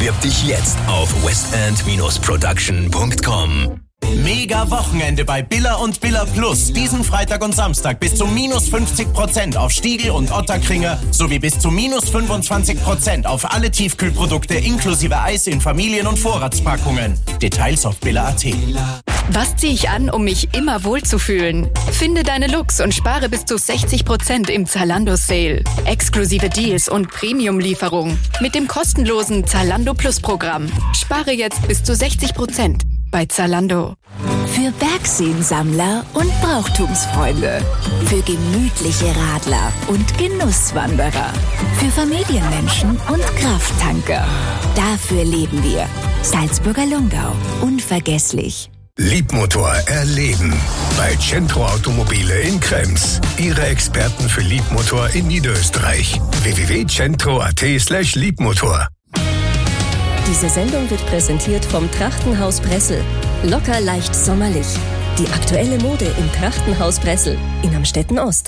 Bewirb dich jetzt auf westend-production.com. Mega Wochenende bei Billa und Billa Plus. Diesen Freitag und Samstag bis zu minus 50% auf Stiegl und Otterkringer sowie bis zu minus 25% auf alle Tiefkühlprodukte inklusive Eis in Familien- und Vorratspackungen. Details auf billa.at. Was ziehe ich an, um mich immer wohlzufühlen? Finde deine Looks und spare bis zu 60% im Zalando Sale. Exklusive Deals und Premium-Lieferung mit dem kostenlosen Zalando Plus Programm. Spare jetzt bis zu 60% bei Zalando. Für Bergseensammler und Brauchtumsfreunde. Für gemütliche Radler und Genusswanderer. Für Familienmenschen und Krafttanker. Dafür leben wir. Salzburger Lungau. Unvergesslich. Liebmotor erleben. Bei Centro Automobile in Krems. Ihre Experten für Liebmotor in Niederösterreich. www.centro.at/Liebmotor. Diese Sendung wird präsentiert vom Trachtenhaus Bressel. Locker leicht sommerlich. Die aktuelle Mode im Trachtenhaus Bressel in Amstetten Ost.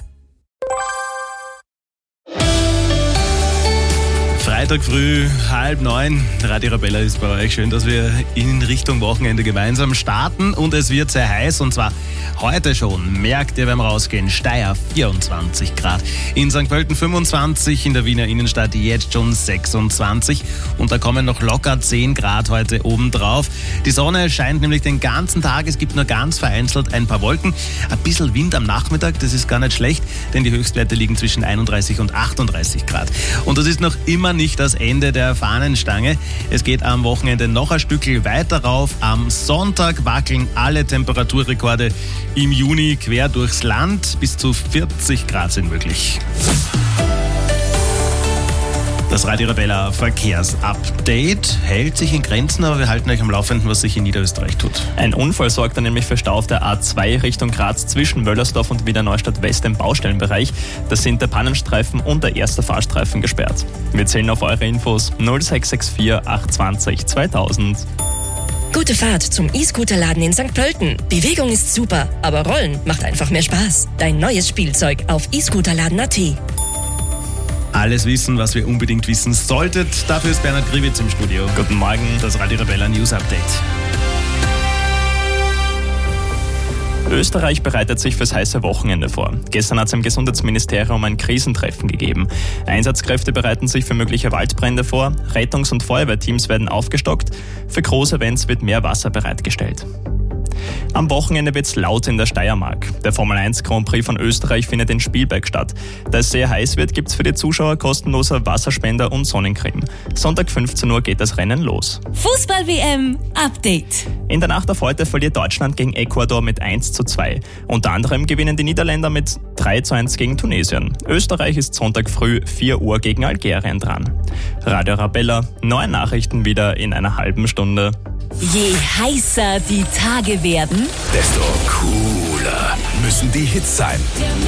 Freitag früh, 8:30. Radio Arabella ist bei euch. Schön, dass wir in Richtung Wochenende gemeinsam starten. Und es wird sehr heiß. Und zwar heute schon. Merkt ihr beim Rausgehen. Steyr 24 Grad. In St. Pölten 25. In der Wiener Innenstadt jetzt schon 26. Und da kommen noch locker 10 Grad heute obendrauf. Die Sonne scheint nämlich den ganzen Tag. Es gibt nur ganz vereinzelt ein paar Wolken. Ein bisschen Wind am Nachmittag. Das ist gar nicht schlecht. Denn die Höchstwerte liegen zwischen 31 und 38 Grad. Und das ist noch immer nicht das Ende der Fahnenstange. Es geht am Wochenende noch ein Stückchen weiter rauf. Am Sonntag wackeln alle Temperaturrekorde im Juni quer durchs Land. Bis zu 40 Grad sind möglich. Das Radio Arabella Verkehrsupdate hält sich in Grenzen, aber wir halten euch am Laufenden, was sich in Niederösterreich tut. Ein Unfall sorgt dann nämlich für Stau auf der A2 Richtung Graz zwischen Wöllersdorf und Wiener Neustadt West im Baustellenbereich. Da sind der Pannenstreifen und der erste Fahrstreifen gesperrt. Wir zählen auf eure Infos 0664 820 2000. Gute Fahrt zum E-Scooter-Laden in St. Pölten. Bewegung ist super, aber Rollen macht einfach mehr Spaß. Dein neues Spielzeug auf e-Scooterladen.at. Alles wissen, was ihr unbedingt wissen solltet. Dafür ist Bernhard Grivitz im Studio. Guten Morgen. Das Radio Arabella News Update. Österreich bereitet sich fürs heiße Wochenende vor. Gestern hat es im Gesundheitsministerium ein Krisentreffen gegeben. Einsatzkräfte bereiten sich für mögliche Waldbrände vor. Rettungs- und Feuerwehrteams werden aufgestockt. Für große Events wird mehr Wasser bereitgestellt. Am Wochenende wird's laut in der Steiermark. Der Formel 1 Grand Prix von Österreich findet in Spielberg statt. Da es sehr heiß wird, gibt's für die Zuschauer kostenlose Wasserspender und Sonnencreme. Sonntag 15 Uhr geht das Rennen los. Fußball-WM-Update. In der Nacht auf heute verliert Deutschland gegen Ecuador mit 1:2. Unter anderem gewinnen die Niederländer mit 3:1 gegen Tunesien. Österreich ist Sonntag früh 4 Uhr gegen Algerien dran. Radio Arabella, neue Nachrichten wieder in einer halben Stunde. Je heißer die Tage werden, Desto cooler müssen die Hits sein.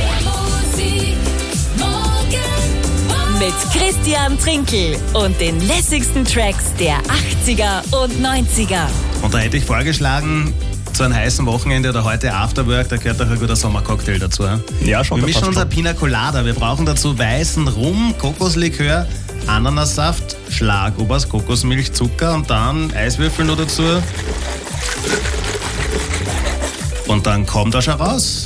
mit Christian Trinkel und den lässigsten Tracks der 80er und 90er. Und da hätte ich vorgeschlagen, zu einem heißen Wochenende oder heute Afterwork, da gehört auch ein guter Sommercocktail dazu. Ja, schon. Wir mischen unser Pina Colada. Wir brauchen dazu weißen Rum, Kokoslikör, Ananassaft, Schlagobers, Kokosmilch, Zucker und dann Eiswürfel noch dazu. Und dann kommt er schon raus.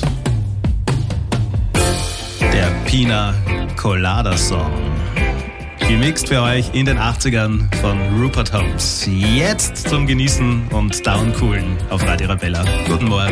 Der Pina Colada Song. Gemixt für euch in den 80ern von Rupert Holmes. Jetzt zum Genießen und Downcoolen auf Radio Arabella. Guten Morgen.